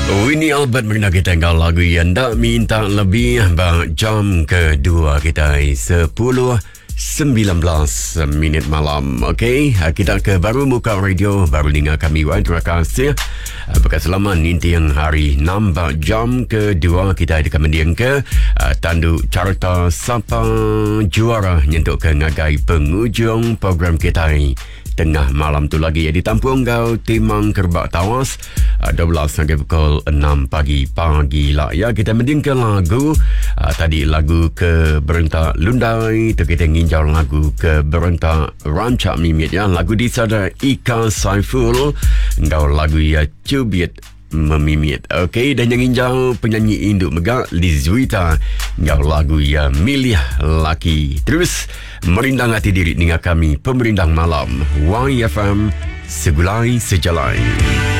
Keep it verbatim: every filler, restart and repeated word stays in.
Winnie Albert mengenai kita lagu yang tak minta lebih. Bang jam kedua kita sepuluh sembilan belas minit malam. Okey, kita ke baru muka radio, baru dengar kami. Wah, terima kasih. Apakah selamat ninti yang hari nampak jam kedua kita akan mendiang ke uh, tandu carta Sapa Juara nyentuk ke ngagai penghujung program kita tengah malam tu lagi ya ditampung kau Timang Kerbak Tawas uh, dua belas sampai pukul enam pagi pagi lah ya. Kita mendengar lagu uh, tadi lagu ke Berentak Lundai tu kita nginjau lagu ke Berentak Rancak Mimit ya, lagu di sada Ika Saiful kau lagu ya Cubit Memimit. Okey, dan yang injau penyanyi induk megak Lizuita ngau lagu ya Milih Laki. Terus merindang hati diri dengan kami pemerindang malam Y F M Segulai Sejalai.